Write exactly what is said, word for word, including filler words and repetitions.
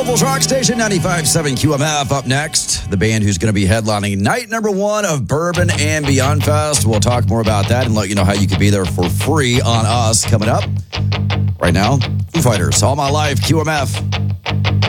Louisville's rock station, ninety-five point seven Q M F. Up next, the band who's going to be headlining night number one of Bourbon and Beyond Fest. We'll talk more about that and let you know how you can be there for free on us coming up. Right now, Foo Fighters, All My Life, Q M F.